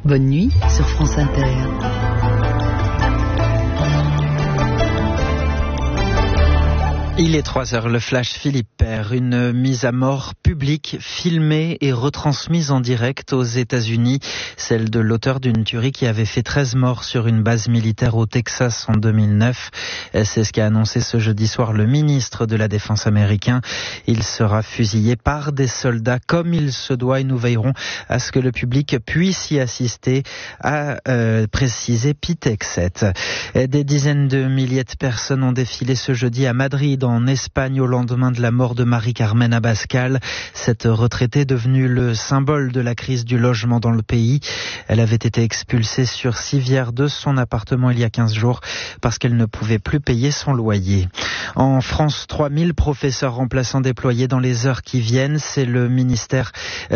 Bonne nuit sur France Inter. Il est 3h, le flash Philippe Père, une mise à mort publique, filmée et retransmise en direct aux États-Unis, celle de l'auteur d'une tuerie qui avait fait 13 morts sur une base militaire au Texas en 2009. C'est ce qu'a annoncé ce jeudi soir le ministre de la Défense américain. Il sera fusillé par des soldats comme il se doit et nous veillerons à ce que le public puisse y assister, a précisé Pete Hegseth. Des dizaines de milliers de personnes ont défilé ce jeudi à Madrid, en Espagne, au lendemain de la mort de Marie-Carmen Abascal. Cette retraitée est devenue le symbole de la crise du logement dans le pays. Elle avait été expulsée sur civière de son appartement il y a 15 jours parce qu'elle ne pouvait plus payer son loyer. En France, 3000 professeurs remplaçants déployés dans les heures qui viennent. C'est le ministre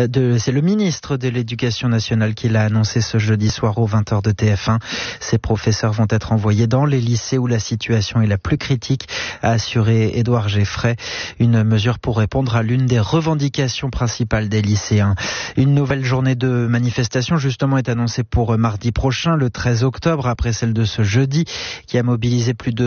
de l'Éducation nationale qui l'a annoncé ce jeudi soir aux 20h de TF1. Ces professeurs vont être envoyés dans les lycées où la situation est la plus critique, a assuré Édouard Geffray, une mesure pour répondre à l'une des revendications principales des lycéens. Une nouvelle journée de manifestation justement est annoncée pour mardi prochain, le 13 octobre, après celle de ce jeudi, qui a mobilisé plus de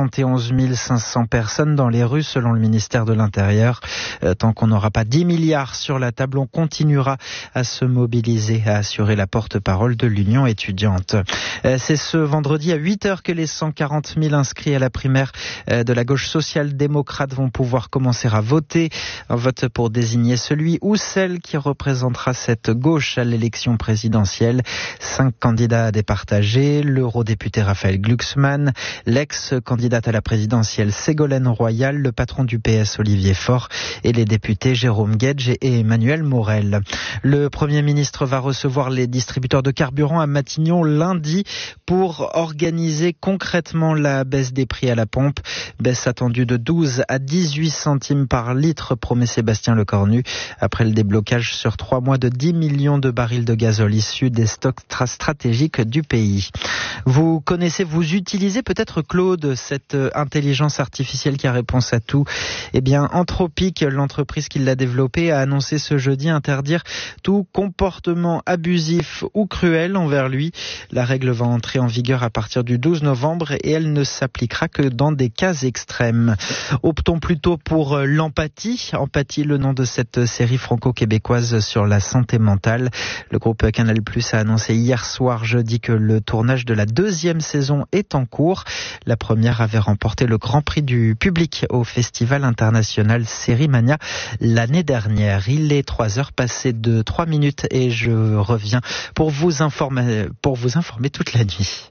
71 500 personnes dans les rues selon le ministère de l'Intérieur. Tant qu'on n'aura pas 10 milliards sur la table, on continuera à se mobiliser, a assuré la porte-parole de l'Union étudiante. C'est ce vendredi à 8h que les 140 000 inscrits à la primaire de la gauche social-démocrate vont pouvoir commencer à voter. Un vote pour désigner celui ou celle qui représentera cette gauche à l'élection présidentielle. 5 candidats à départager, l'eurodéputé Raphaël Glucksmann, l'ex-candidate à la présidentielle Ségolène Royal, le patron du PS Olivier Faure et les députés Jérôme Guedj et Emmanuel Morel. Le Premier ministre va recevoir les distributeurs de carburant à Matignon lundi pour organiser concrètement la baisse des prix à la pompe. Baisse attendue de 12 à 18 centimes par litre, promet Sébastien Lecornu, après le déblocage sur 3 mois de 10 millions de barils de gazole issus des stocks stratégiques du pays. Vous utilisez peut-être, Claude, cette intelligence artificielle qui a réponse à tout. Eh bien, Anthropic, l'entreprise qui l'a développée, a annoncé ce jeudi interdire tout comportement abusif ou cruel envers lui. La règle va entrer en vigueur à partir du 12 novembre et elle ne s'appliquera que dans des cas extrêmes. Optons plutôt pour l'empathie. Empathie, le nom de cette série franco-québécoise sur la santé mentale. Le groupe Canal+ a annoncé hier soir, jeudi, que le tournage de la 2e saison est en cours. La première avait remporté le Grand Prix du public au Festival international Sérimania l'année dernière. Il est 3h passées de 3 minutes et je reviens pour vous informer toute la nuit.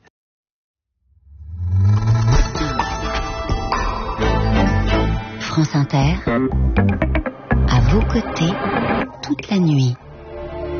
France Inter, à vos côtés, toute la nuit.